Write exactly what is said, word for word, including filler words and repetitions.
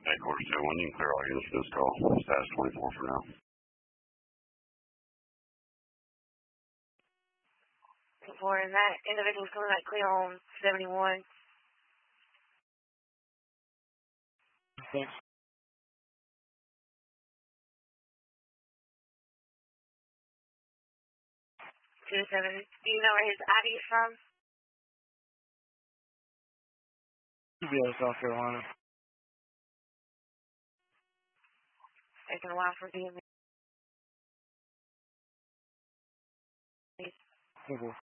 Headquarters two one, you can clear all units for this call. Status twenty-four for now. For that individual's coming back clear on seventy-one. Yes. two seven. Do you know where his I D is from? Should be out of South Carolina. Taking a while for being Okay.